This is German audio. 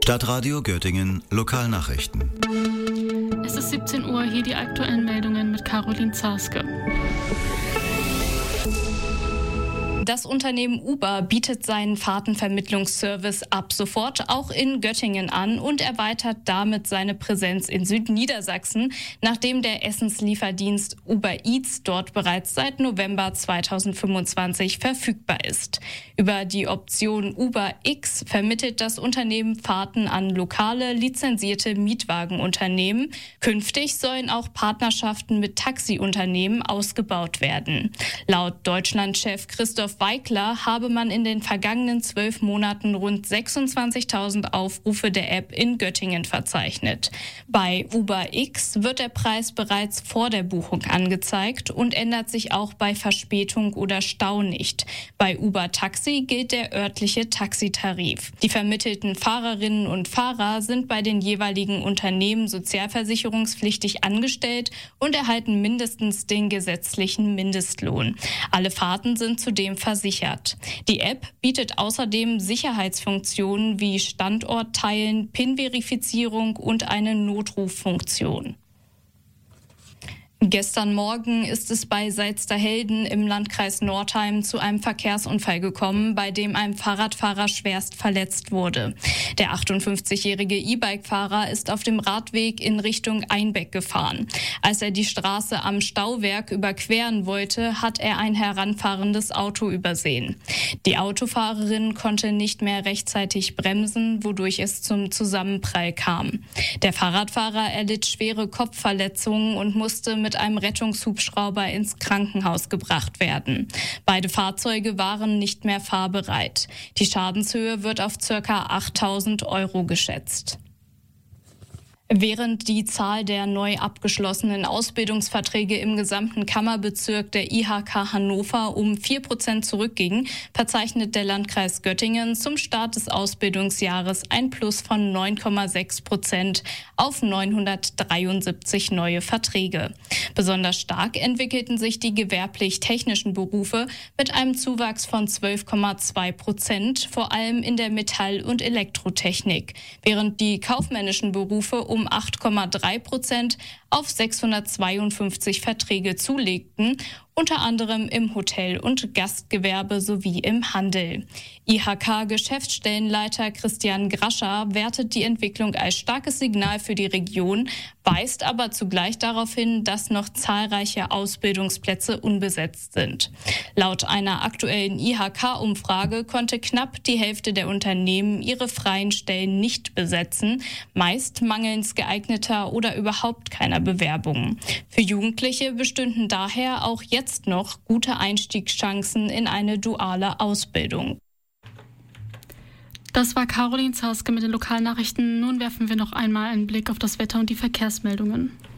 Stadtradio Göttingen Lokalnachrichten. Es ist 17 Uhr, hier die aktuellen Meldungen mit Caroline Zarske. Das Unternehmen Uber bietet seinen Fahrtenvermittlungsservice ab sofort auch in Göttingen an und erweitert damit seine Präsenz in Südniedersachsen, nachdem der Essenslieferdienst Uber Eats dort bereits seit November 2025 verfügbar ist. Über die Option Uber X vermittelt das Unternehmen Fahrten an lokale, lizenzierte Mietwagenunternehmen. Künftig sollen auch Partnerschaften mit Taxiunternehmen ausgebaut werden. Laut Deutschlandchef Christoph Weikler habe man in den vergangenen 12 Monaten rund 26.000 Aufrufe der App in Göttingen verzeichnet. Bei Uber X wird der Preis bereits vor der Buchung angezeigt und ändert sich auch bei Verspätung oder Stau nicht. Bei Uber Taxi gilt der örtliche Taxitarif. Die vermittelten Fahrerinnen und Fahrer sind bei den jeweiligen Unternehmen sozialversicherungspflichtig angestellt und erhalten mindestens den gesetzlichen Mindestlohn. Alle Fahrten sind zudem versichert. Die App bietet außerdem Sicherheitsfunktionen wie Standortteilen, PIN-Verifizierung und eine Notruffunktion. Gestern Morgen ist es bei Salzderhelden im Landkreis Northeim zu einem Verkehrsunfall gekommen, bei dem ein Fahrradfahrer schwerst verletzt wurde. Der 58-jährige E-Bike-Fahrer ist auf dem Radweg in Richtung Einbeck gefahren. Als er die Straße am Stauwerk überqueren wollte, hat er ein heranfahrendes Auto übersehen. Die Autofahrerin konnte nicht mehr rechtzeitig bremsen, wodurch es zum Zusammenprall kam. Der Fahrradfahrer erlitt schwere Kopfverletzungen und musste mit einem Rettungshubschrauber ins Krankenhaus gebracht werden. Beide Fahrzeuge waren nicht mehr fahrbereit. Die Schadenshöhe wird auf ca. 8.000 € geschätzt. Während die Zahl der neu abgeschlossenen Ausbildungsverträge im gesamten Kammerbezirk der IHK Hannover um 4% zurückging, verzeichnet der Landkreis Göttingen zum Start des Ausbildungsjahres ein Plus von 9,6% auf 973 neue Verträge. Besonders stark entwickelten sich die gewerblich-technischen Berufe mit einem Zuwachs von 12,2%, vor allem in der Metall- und Elektrotechnik, während die kaufmännischen Berufe um 8,3% auf 652 Verträge zulegten, unter anderem im Hotel- und Gastgewerbe sowie im Handel. IHK-Geschäftsstellenleiter Christian Grascher wertet die Entwicklung als starkes Signal für die Region, weist aber zugleich darauf hin, dass noch zahlreiche Ausbildungsplätze unbesetzt sind. Laut einer aktuellen IHK-Umfrage konnte knapp die Hälfte der Unternehmen ihre freien Stellen nicht besetzen, meist mangels geeigneter oder überhaupt keiner Bewerbungen. Für Jugendliche bestünden daher auch jetzt noch gute Einstiegschancen in eine duale Ausbildung. Das war Caroline Zarske mit den Lokalnachrichten. Nun werfen wir noch einmal einen Blick auf das Wetter und die Verkehrsmeldungen.